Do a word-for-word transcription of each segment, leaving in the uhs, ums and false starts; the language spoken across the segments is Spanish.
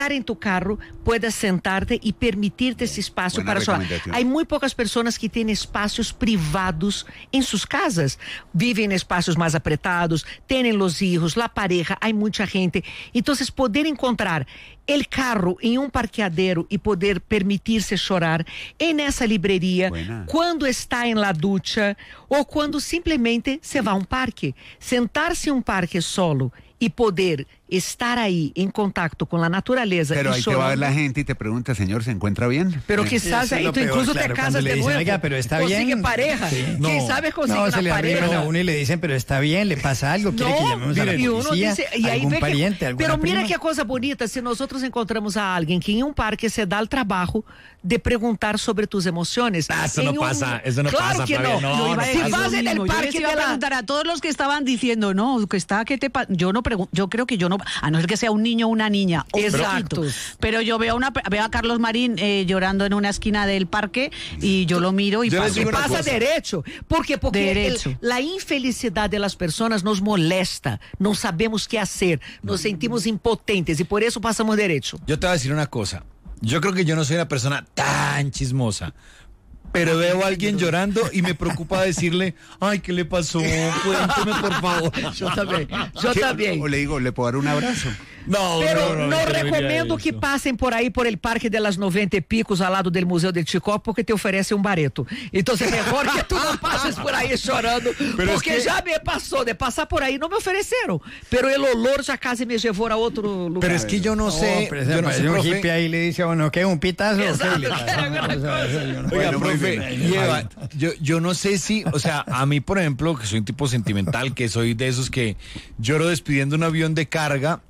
en tu carro, puedas sentarte y permitirte ese espacio para solar. Hay muy pocas personas que tienen espacios privados en sus casas, viven en espacios más apretados, tienen los hijos, la pareja, hay mucha gente. Entonces, poder encontrar el carro en un parqueadero y poder permitirse chorar en esa librería, Buena. Cuando está en la ducha o cuando simplemente se va a un parque. Sentarse en un parque solo y poder estar ahí en contacto con la naturaleza. Pero y ahí chorando. te va a ver la gente y te pregunta, señor, ¿se encuentra bien? Pero quizás ahí tú peor, incluso claro, te casas de dicen, nuevo. Oiga, pero está consigue bien. pareja. Sí. No, ¿Quién sabe consigue no, una se le pareja? arriban a uno y le dicen, pero está bien, le pasa algo, quiere no, que llamemos a la y uno policía, dice, y ahí algún ve pariente, que, alguna pero mira prima. qué cosa bonita, si nosotros encontramos a alguien que en un parque se da el trabajo de preguntar sobre tus emociones. Ah, eso no un... pasa, eso no claro pasa. Que no, no, no, no si vas en el yo parque les iba de a la... preguntar a todos los que estaban diciendo, no, que está, que te pa... yo no pregunto, yo creo que yo no, a no ser que sea un niño o una niña. Exacto. Pero yo veo una veo a Carlos Marín eh, llorando en una esquina del parque y yo lo miro y yo paso. pasa cosa. derecho. ¿Por qué? Porque derecho. El, la infelicidad de las personas nos molesta, no sabemos qué hacer, nos sentimos impotentes y por eso pasamos derecho. Yo te voy a decir una cosa, yo creo que yo no soy una persona tan chismosa, pero veo a alguien llorando y me preocupa decirle, ay, ¿qué le pasó? Cuénteme, por favor. Yo también, yo ¿Qué? también. O le digo, ¿le puedo dar un abrazo? No, pero no, no, no no recomendo que pasen por ahí por el Parque de las noventa y Picos al lado del Museo del Chicó porque te ofrece un bareto. Entonces mejor que tú no pases por ahí llorando, pero porque es que... ya me pasó de pasar por ahí, no me ofrecieron, pero el olor ya casi me llevó a otro lugar. Pero es que yo no sé, pero yo no sé, un profe. hippie ahí le dice, bueno, ¿qué? ¿Un pitazo? Exacto, ¿Qué le pasa? no, no, no, Oiga, bueno, profe, lleva, yo, yo no sé si, o sea, a mí, por ejemplo, que soy un tipo sentimental, que soy de esos que lloro despidiendo un avión de carga,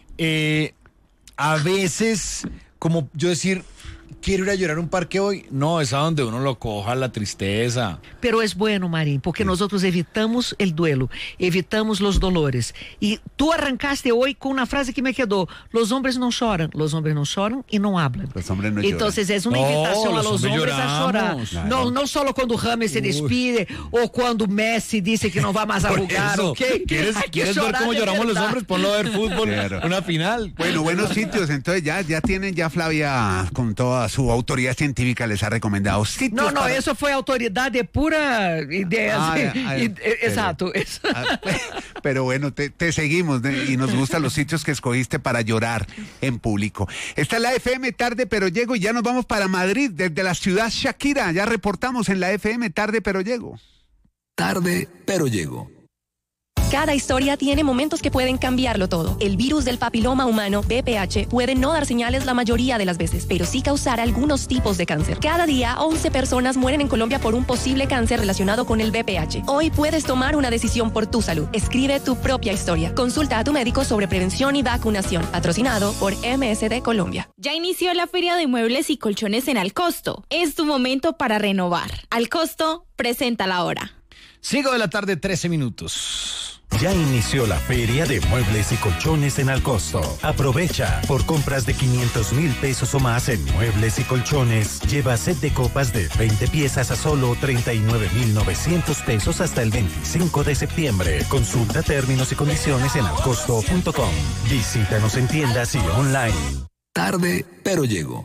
eh, a veces, como yo decir, quiero ir a llorar a un parque hoy, no, es a donde uno lo coja la tristeza. Pero es bueno, Marín, porque nosotros evitamos el duelo, evitamos los dolores. Y tú arrancaste hoy con una frase que me quedó, los hombres no lloran, los hombres no lloran y no hablan. Los hombres no lloran. Entonces es una no, invitación los a los hombres, hombres a llorar. Claro. No, no solo cuando James se despide o cuando Messi dice que no va más a jugar, eso, ¿ok? ¿Quieres, ¿quieres ver cómo lloramos los hombres? Ponlo a ver fútbol, claro. Una final. Bueno, buenos sitios, entonces ya, ya tienen, ya Flavia con toda su autoridad científica les ha recomendado sitios. No, no, para... eso fue autoridad de pura idea. Ah, sí. ah, y, pero, exacto. Ah, pero bueno, te, te seguimos y nos gustan los sitios que escogiste para llorar en público. Esta es la F M Tarde Pero Llego y ya nos vamos para Madrid, desde la ciudad Shakira. Ya reportamos en la F M Tarde Pero Llego. Tarde Pero Llego. Cada historia tiene momentos que pueden cambiarlo todo. El virus del papiloma humano, V P H, puede no dar señales la mayoría de las veces, pero sí causar algunos tipos de cáncer. Cada día, once personas mueren en Colombia por un posible cáncer relacionado con el V P H. Hoy puedes tomar una decisión por tu salud. Escribe tu propia historia. Consulta a tu médico sobre prevención y vacunación. Patrocinado por M S D Colombia. Ya inició la Feria de Muebles y Colchones en Alcosto. Es tu momento para renovar. Alcosto, presenta la hora. Cinco de la tarde, trece minutos. Ya inició la Feria de Muebles y Colchones en Alcosto. Aprovecha. Por compras de quinientos mil pesos o más en Muebles y Colchones, lleva set de copas de veinte piezas a solo treinta y nueve mil novecientos pesos hasta el veinticinco de septiembre. Consulta términos y condiciones en alcosto punto com. Visítanos en tiendas y online. Tarde Pero Llego.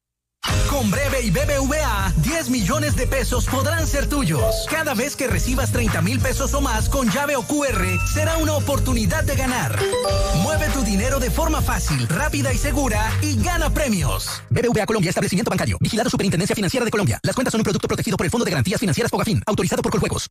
Con Breve y B B V A, diez millones de pesos podrán ser tuyos. Cada vez que recibas treinta mil pesos o más con llave o Q R, será una oportunidad de ganar. Mueve tu dinero de forma fácil, rápida y segura y gana premios. B B V A Colombia, establecimiento bancario. Vigilado Superintendencia Financiera de Colombia. Las cuentas son un producto protegido por el Fondo de Garantías Financieras Fogafín, autorizado por Coljuegos.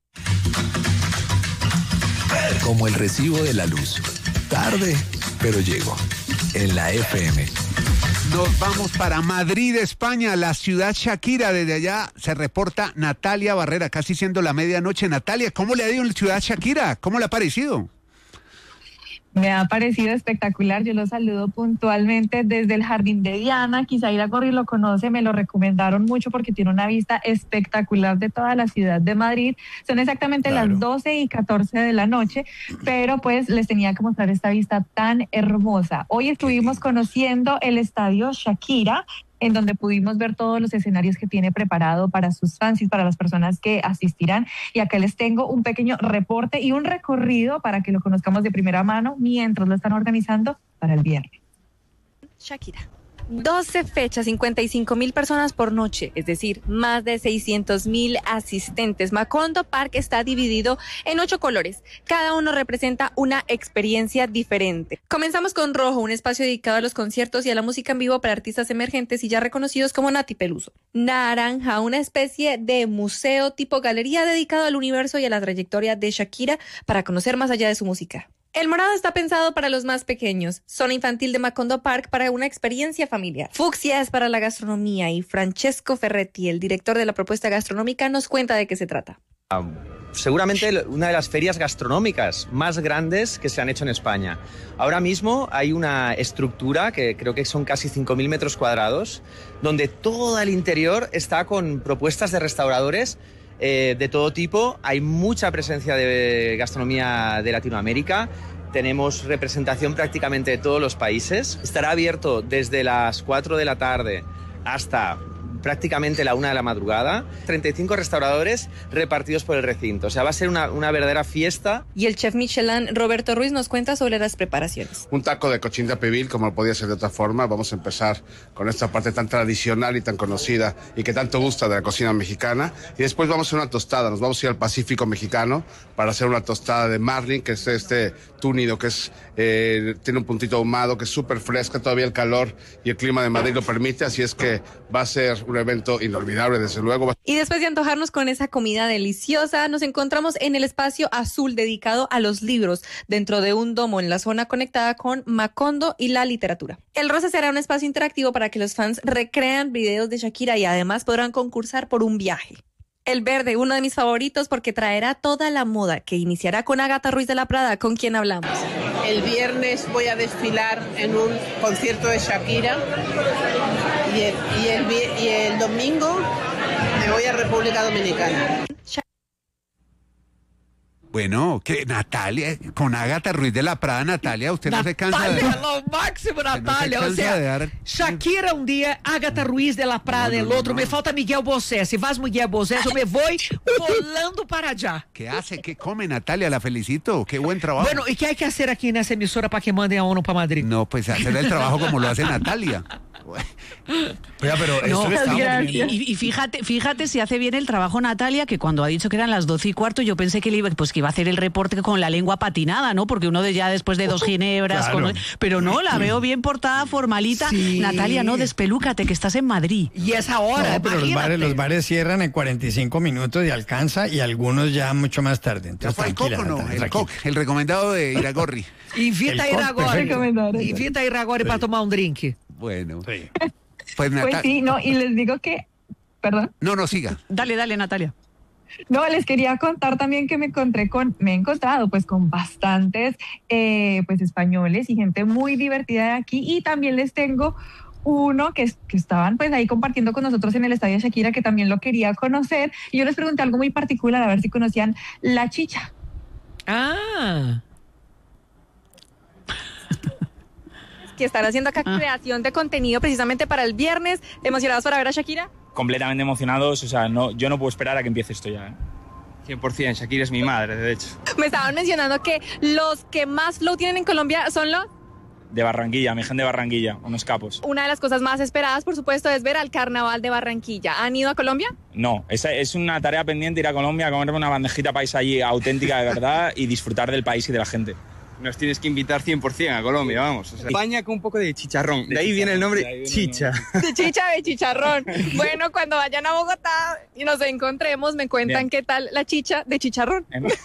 Como el recibo de la luz. Tarde Pero Llego. En la F M. Nos vamos para Madrid, España, la ciudad Shakira. Desde allá se reporta Natalia Barrera, casi siendo la medianoche. Natalia, ¿cómo le ha ido en la ciudad Shakira? ¿Cómo le ha parecido? Me ha parecido espectacular, yo lo saludo puntualmente desde el Jardín de Diana, quizá Ira Gorri lo conoce, me lo recomendaron mucho porque tiene una vista espectacular de toda la ciudad de Madrid. Son exactamente claro. las doce y catorce de la noche, pero pues les tenía que mostrar esta vista tan hermosa. Hoy estuvimos conociendo el estadio Shakira, en donde pudimos ver todos los escenarios que tiene preparado para sus fans y para las personas que asistirán. Y acá les tengo un pequeño reporte y un recorrido para que lo conozcamos de primera mano mientras lo están organizando para el viernes. Shakira. doce fechas, cincuenta y cinco mil personas por noche, es decir, más de seiscientos mil asistentes. Macondo Park está dividido en ocho colores. Cada uno representa una experiencia diferente. Comenzamos con rojo, un espacio dedicado a los conciertos y a la música en vivo para artistas emergentes y ya reconocidos como Nati Peluso. Naranja, una especie de museo tipo galería dedicado al universo y a la trayectoria de Shakira para conocer más allá de su música. El morado está pensado para los más pequeños. Zona infantil de Macondo Park para una experiencia familiar. Fucsia es para la gastronomía y Francesco Ferretti, el director de la propuesta gastronómica, nos cuenta de qué se trata. Um, seguramente una de las ferias gastronómicas más grandes que se han hecho en España. Ahora mismo hay una estructura que creo que son casi cinco mil metros cuadrados, donde todo el interior está con propuestas de restauradores Eh, de todo tipo. Hay mucha presencia de gastronomía de Latinoamérica. Tenemos representación prácticamente de todos los países. Estará abierto desde las cuatro de la tarde hasta prácticamente la una de la madrugada. treinta y cinco restauradores repartidos por el recinto. O sea, va a ser una, una verdadera fiesta. Y el chef Michelin, Roberto Ruiz, nos cuenta sobre las preparaciones. Un taco de cochín de pibil, como podía ser de otra forma. Vamos a empezar con esta parte tan tradicional y tan conocida y que tanto gusta de la cocina mexicana. Y después vamos a hacer una tostada. Nos vamos a ir al Pacífico mexicano para hacer una tostada de marlin, que es este túnido que es, eh, tiene un puntito ahumado, que es súper fresca. Todavía el calor y el clima de Madrid lo permite, así es que va a ser un evento inolvidable, desde luego. Y después de antojarnos con esa comida deliciosa, nos encontramos en el espacio azul dedicado a los libros, dentro de un domo en la zona conectada con Macondo y la literatura. El rosa será un espacio interactivo para que los fans recrean videos de Shakira y además podrán concursar por un viaje. El verde, uno de mis favoritos porque traerá toda la moda, que iniciará con Ágata Ruiz de la Prada, con quien hablamos. El viernes voy a desfilar en un concierto de Shakira y el, y el, y el domingo me voy a República Dominicana. Bueno, que Natalia, con Ágata Ruiz de la Prada, Natalia, usted Natalia, no se cansa de... Natalia, lo máximo, Natalia. No o sea, dar... Shakira um dia, Ágata Ruiz de la Prada no, no, el outro, no. Me falta Miguel Bosé. Se vas Miguel Bosé, eu me voy volando para allá. ¿Qué hace? ¿Qué come Natalia? La felicito. Qué buen trabajo. Bueno, ¿y qué hay que hacer aquí en esa emisora para que manden a uno para Madrid? No, pues hacer el trabajo como lo hace Natalia. Oiga, pero no, esto y, y, y fíjate, fíjate si hace bien el trabajo Natalia, que cuando ha dicho que eran las doce y cuarto, yo pensé que, le iba, pues, que iba a hacer el reporte con la lengua patinada, ¿no? Porque uno de ya después de dos ginebras, claro. con, pero no, la veo bien portada, formalita. Sí. Natalia, no, despelúcate, que estás en Madrid. Y es ahora, no, pero los bares, los bares cierran en cuarenta y cinco minutos y alcanza, y algunos ya mucho más tarde. Entonces, ya fue el coco, no, Natalia, el coco, el recomendado de Iragorri. Invita a ir agora. Invita a ir agora para tomar un drink. Bueno. Sí. Pues, pues sí, no, y les digo que, perdón. No, no, siga. Dale, dale, Natalia. No, les quería contar también que me encontré con, me he encontrado pues con bastantes eh, pues españoles y gente muy divertida de aquí, y también les tengo uno que, que estaban pues ahí compartiendo con nosotros en el estadio de Shakira, que también lo quería conocer, y yo les pregunté algo muy particular, a ver si conocían la chicha. Ah. Que están haciendo acá ah. creación de contenido precisamente para el viernes. ¿Emocionados para ver a Shakira? Completamente emocionados, o sea, no, yo no puedo esperar a que empiece esto ya, ¿eh? cien por ciento, Shakira es mi madre, de hecho. Me estaban mencionando que los que más flow tienen en Colombia son los... De Barranquilla, mi gente de Barranquilla, unos capos. Una de las cosas más esperadas, por supuesto, es ver al Carnaval de Barranquilla. ¿Han ido a Colombia? No, es, es una tarea pendiente ir a Colombia, comerme una bandejita paisa allí auténtica de verdad y disfrutar del país y de la gente. Nos tienes que invitar cien por ciento a Colombia, vamos. O sea, España con un poco de chicharrón. De, de ahí chicharrón, viene el nombre viene chicha. El nombre. De chicha, de chicharrón. Bueno, cuando vayan a Bogotá y nos encontremos, me cuentan Bien. qué tal la chicha de chicharrón.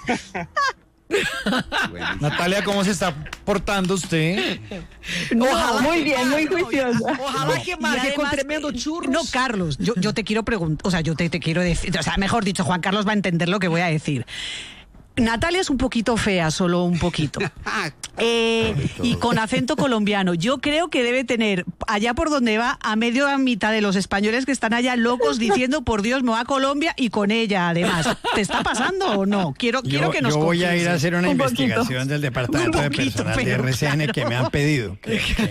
Natalia, ¿cómo se está portando usted? No, ojalá muy bien, muy juiciosa. Ojalá no. que marque con tremendo churros. No, Carlos, yo, yo te quiero preguntar, o sea, yo te, te quiero decir, o sea, mejor dicho, Juan Carlos va a entender lo que voy a decir. Natalia es un poquito fea, solo un poquito. Eh, y con acento colombiano. Yo creo que debe tener, allá por donde va, a medio a mitad de los españoles que están allá locos diciendo, por Dios, me voy a Colombia, y con ella, además. ¿Te está pasando o no? Quiero, yo, quiero que nos Yo voy confíes. a ir a hacer una un investigación poquito. del Departamento de Personal de R C N, claro, que me han pedido. Que, que,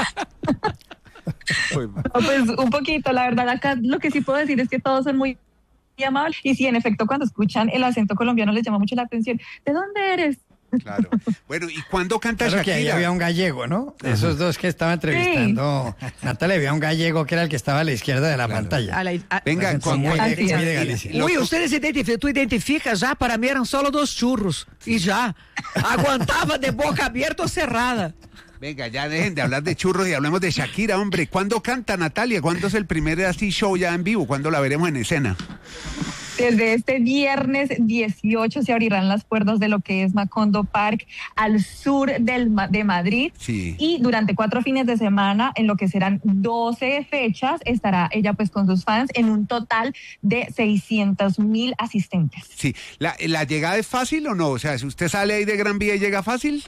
no, pues un poquito, la verdad, acá lo que sí puedo decir es que todos son muy amable. Y sí, en efecto, cuando escuchan el acento colombiano les llama mucho la atención. ¿De dónde eres? Claro. Bueno, ¿y cuándo canta claro Shakira? Que ahí había un gallego, ¿no? De esos dos que estaba entrevistando sí. Natalia, había un gallego que era el que estaba a la izquierda de la claro. pantalla. A la, a, Venga, con muy, muy de Galicia. Uy, ustedes identificam, tú identificas já, para mí eran solo dos churros, y ya. Aguantaba de boca abierta o cerrada. Venga, ya dejen de hablar de churros y hablemos de Shakira, hombre. ¿Cuándo canta Natalia? ¿Cuándo es el primer así show ya en vivo? ¿Cuándo la veremos en escena? Desde este viernes dieciocho se abrirán las puertas de lo que es Macondo Park al sur del, de Madrid. Sí. Y durante cuatro fines de semana, en lo que serán doce fechas, estará ella pues con sus fans en un total de seiscientos mil asistentes. Sí. ¿La, ¿La llegada es fácil o no? O sea, si usted sale ahí de Gran Vía y llega fácil...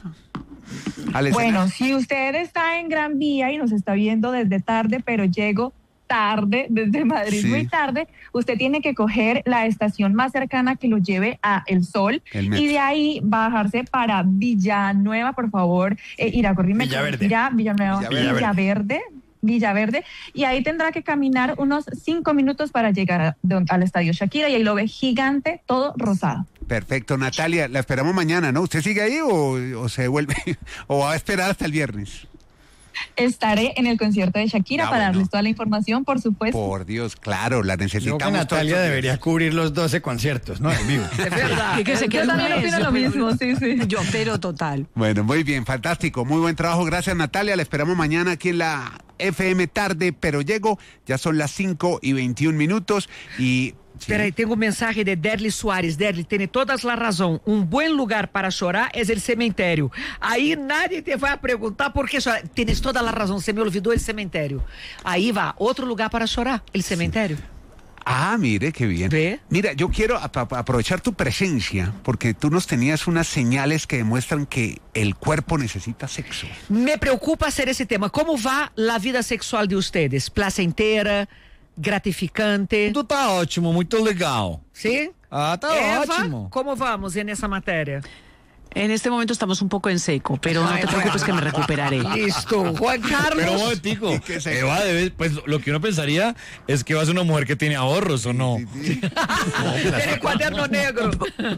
Bueno, si usted está en Gran Vía y nos está viendo desde tarde, pero llego tarde, desde Madrid sí. muy tarde, usted tiene que coger la estación más cercana que lo lleve a El Sol y de ahí bajarse para Villanueva, por favor, eh, Iragorri, Villaverde. Ya, Villanueva, Villaverde. Villaverde. Villaverde, y ahí tendrá que caminar unos cinco minutos para llegar a, de, al estadio Shakira, y ahí lo ve gigante, todo rosado. Perfecto, Natalia, la esperamos mañana, ¿no? ¿Usted sigue ahí o, o se vuelve, o va a esperar hasta el viernes? Estaré en el concierto de Shakira ah, para bueno. darles toda la información, por supuesto. Por Dios, claro, la necesitamos. Creo que Natalia debería cubrir los doce conciertos, ¿no? En vivo. Es verdad. Y que se Yo también opino lo mismo, sí, sí. Yo, pero total. Bueno, muy bien, fantástico, muy buen trabajo. Gracias, Natalia. La esperamos mañana aquí en la F M Tarde, pero llego. Ya son las cinco y veintiún minutos y... Sí. Peraí, tenho um mensagem de Derli Soares. Derli, tem toda a razão. Um bom lugar para chorar é o cemitério. Aí nadie te vai perguntar por que chorar. Tienes toda a razão, você me olvidou o cemitério. Aí va, outro lugar para chorar, el cemitério. Ah, mire, qué bien. ¿Ve? Mira, yo quiero ap aprovechar tu presencia, porque tú nos tenías unas señales que demuestran que el cuerpo necesita sexo. Me preocupa ser esse tema. Como va la vida sexual de ustedes? Placentera, gratificante? Tudo tá ótimo, muito legal. Sim? Ah, tá Eva, ótimo. como vamos en esa matéria? En este momento estamos un poco en seco, pero no te preocupes que me recuperaré. Listo. Juan Carlos. Pero un momentico, Eva debe, pues lo que uno pensaría es que va a ser una mujer que tiene ahorros, ¿o no? Sí, sí. No, tiene cuaderno negro.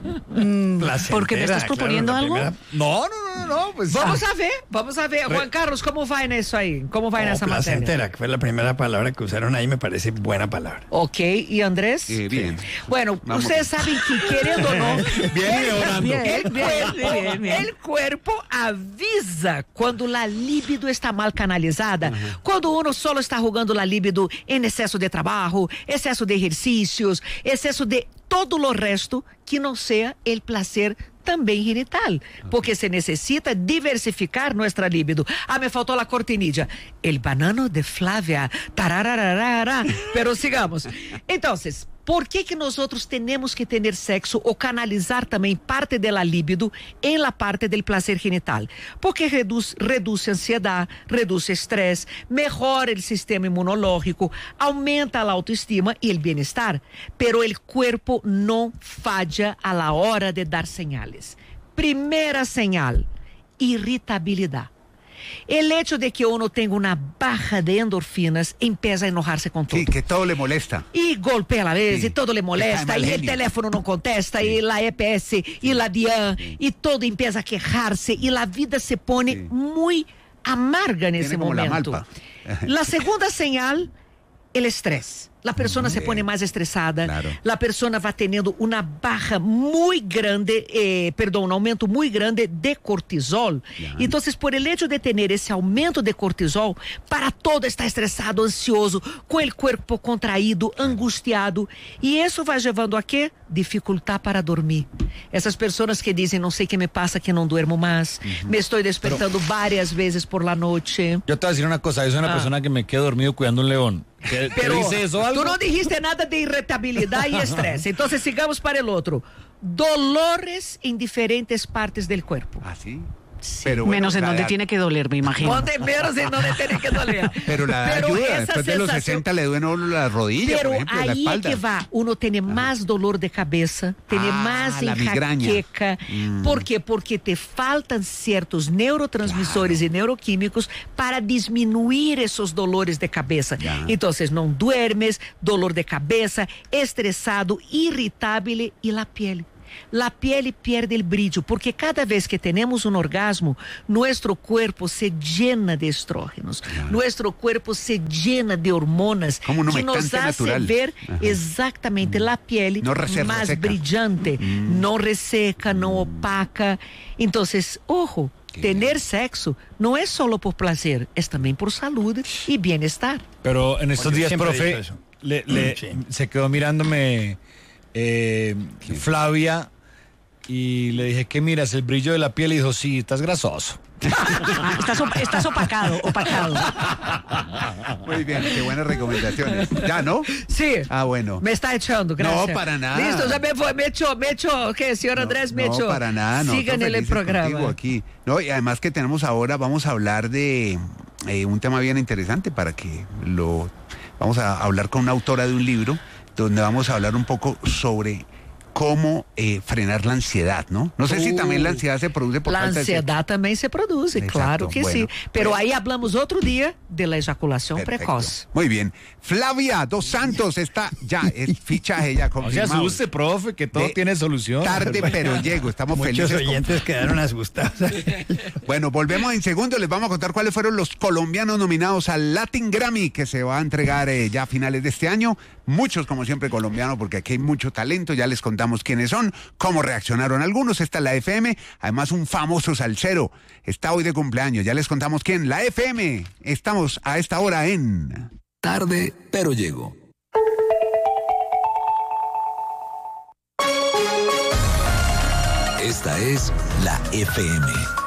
Mm, ¿Porque me estás proponiendo claro, algo? Primera... No, no, no, no, pues... Vamos ah. a ver, vamos a ver. Juan Carlos, ¿cómo va en eso ahí? ¿Cómo va en oh, esa placentera, materia? que fue la primera palabra que usaron ahí, me parece buena palabra. Ok, ¿y Andrés? Eh, bien. Bueno, Vamos. Ustedes saben que queriendo o no... Bien, el, bien, el, bien, cuerpo, bien, bien. el cuerpo avisa quando a libido está mal canalizada, uhum. Quando uno solo está jugando a libido em excesso de trabalho, excesso de exercícios, excesso de todo o resto que não seja o prazer também genital, porque se necessita diversificar nuestra libido. Ah, me faltou a cortinilla. El banano de Flávia. Tarararara. Pero sigamos. Entonces, por que que nós outros temos que ter sexo ou canalizar também parte da libido em la parte del placer genital? Porque reduz, reduz a ansiedade, reduz o estresse, melhora o sistema imunológico, aumenta a autoestima e o bem-estar. Pero o corpo não falha a la hora de dar señales. Primeira señal, irritabilidade. El hecho de que uno tenga una baja de endorfinas empieza a enojarse con todo. Sí, que todo le molesta. Y golpea a la vez, sí. y todo le molesta, y el teléfono no contesta, sí. Y la E P S, sí. Y la DIAN, sí. Y todo empieza a quejarse, y la vida se pone sí. muy amarga en ese momento. La, la segunda señal, el estrés. La persona se pone mais estressada, claro. La persona vai tendo uma barra muito grande, eh, perdão, um aumento muito grande de cortisol. Yeah. Então, por el hecho de ter esse aumento de cortisol, para todo está estressado, ansioso, com o corpo contraído, angustiado. E isso vai levando a quê? Dificultar para dormir. Essas pessoas que dizem, não sei o que me passa, que não duermo mais, uh-huh. Me estou despertando Pero, várias vezes por la noche. Eu te voy a decir una cosa, yo soy una ah. persona que me quedo dormido cuidando un león. ¿Te, Pero ¿te dice eso algo? Tú no dijiste nada de irritabilidad y estrés. Entonces sigamos para el otro. Dolores en diferentes partes del cuerpo. ¿Ah, sí? Sí. Pero bueno, menos en donde tiene que doler, me imagino. Donde menos en donde tiene que doler. Pero la pero ayuda, después de los sesenta le duelen las rodillas, pero por ejemplo, ahí la espalda. Es que va, uno tiene más dolor de cabeza, tiene ah, más enjaqueca. Mm. ¿Por qué? Porque te faltan ciertos neurotransmisores claro. Y neuroquímicos para disminuir esos dolores de cabeza. Ya. Entonces, no duermes, dolor de cabeza, estresado, irritable y la piel. la piel pierde el brillo, porque cada vez que tenemos un orgasmo, nuestro cuerpo se llena de estrógenos, claro. Nuestro cuerpo se llena de hormonas que nos hace natural. Ver Ajá. Exactamente mm. la piel no más reseca. Brillante, mm. no reseca, no opaca. Entonces, ojo, Qué tener bien. Sexo no es solo por placer, es también por salud y bienestar. Pero en estos Oye, días, profe, le, le, sí. se quedó mirándome eh, Flavia y le dije, ¿qué miras? El brillo de la piel, y dijo, sí, estás grasoso. Ah, estás, op estás opacado, opacado. Muy bien, qué buenas recomendaciones. ¿Ya, no? Sí. Ah, bueno. Me está echando, gracias. No, para nada. Listo, ya me, fue, me echó, me echó. ¿Qué, señor Andrés? Me no, echó. No, para nada. No, sigan en el programa. Aquí. No, y además que tenemos ahora, vamos a hablar de eh, un tema bien interesante para que lo... Vamos a hablar con una autora de un libro donde vamos a hablar un poco sobre cómo eh, frenar la ansiedad, ¿no? No sé uh, si también la ansiedad se produce por la falta de sexo. La ansiedad también se produce, exacto, claro que bueno, sí. Pero pues, ahí hablamos otro día de la eyaculación perfecto. Precoz. Muy bien. Flavia Dos Santos está ya, es fichaje ya confirmado. No se asuste, profe, que todo de tiene solución. Tarde, pero llego. Estamos Muchos felices. Muchos oyentes con... quedaron asustados. Bueno, volvemos en segundos. Les vamos a contar cuáles fueron los colombianos nominados al Latin Grammy, que se va a entregar eh, ya a finales de este año. Muchos, como siempre, colombianos, porque aquí hay mucho talento. Ya les contamos quiénes son, cómo reaccionaron algunos. Esta es la F M, además un famoso salsero. Está hoy de cumpleaños, ya les contamos quién. La F M, estamos a esta hora en... Tarde, pero llego. Esta es la F M.